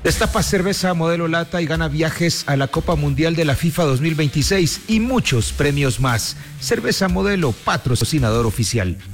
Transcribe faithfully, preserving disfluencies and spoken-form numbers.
Destapa cerveza modelo lata y gana viajes a la Copa Mundial de la FIFA dos mil veintiséis y muchos premios más. Cerveza Modelo, patrocinador oficial.